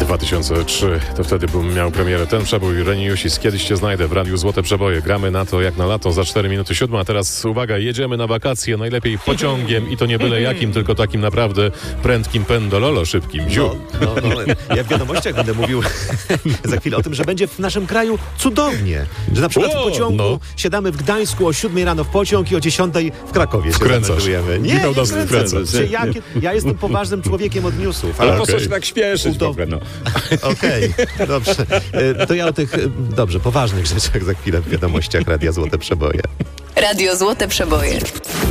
2003. To wtedy miał premierę ten przebój. Reniusis, kiedyś cię znajdę w Radiu Złote Przeboje. Gramy na to jak na lato za 4 minuty 7. A teraz uwaga, jedziemy na wakacje. Najlepiej pociągiem i to nie byle jakim, tylko takim naprawdę prędkim pendololo szybkim. Ja w wiadomościach będę mówił za chwilę o tym, że będzie w naszym kraju cudownie. Że na przykład w pociągu siadamy w Gdańsku o 7 rano w pociąg i o 10 w Krakowie się zameldujemy. Nie kręcę. Ja jestem poważnym człowiekiem od newsów. Ale po co się tak śpieszyć? Okej, dobrze. To ja o tych, poważnych rzeczach za chwilę w wiadomościach Radia Złote Przeboje. Radio Złote Przeboje.